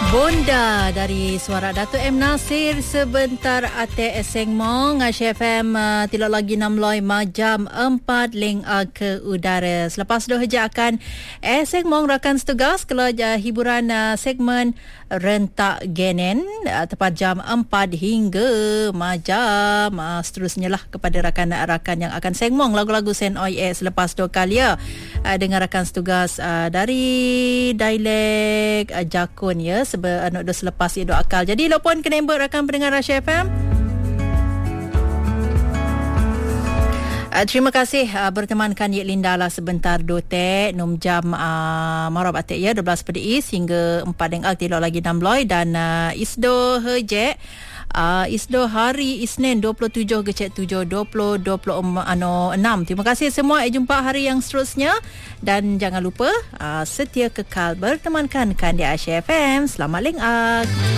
Bonda dari suara Datuk M. Nasir sebentar ate Seng Mong Asia FM tidak lagi 6 jam 4 ling ke udara. Selepas dah akan Seng Mong rakan setugas kalau hiburan segmen rentak genen tepat jam 4 hingga majam seterusnya lah kepada rakan-rakan yang akan Seng Mong lagu-lagu Sen Oi selepas 2 kali dengan rakan setugas dari dialek Jakun ya dah selepas itu akal. Jadi lopon kena buat rakan pendengar Asia FM. Terima kasih bertemankan Yek Linda lah sebentar dotek num jam marab atik ya 12 pada is hingga 4 dengak tidak lagi 6 dan isdo hejek isdo hari Isnin 27 kecek 7 20 26. Terima kasih semua. Jumpa hari yang seterusnya dan jangan lupa setia kekal bertemankan kan di Asia FM. Selamat lengak.